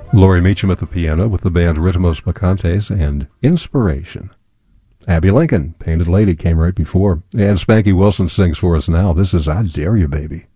Laurie Meacham at the piano with the band Ritmos Bacantes and Inspiration. Abby Lincoln, Painted Lady, came right before. And Spanky Wilson sings for us now. This is I Dare You, Baby.